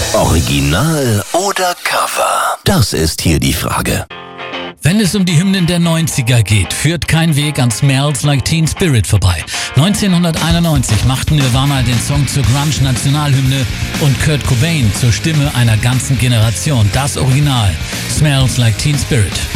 Original oder Cover? Das ist hier die Frage. Wenn es um die Hymnen der 90er geht, führt kein Weg an Smells Like Teen Spirit vorbei. 1991 machten Nirvana den Song zur Grunge-Nationalhymne und Kurt Cobain zur Stimme einer ganzen Generation. Das Original, Smells Like Teen Spirit.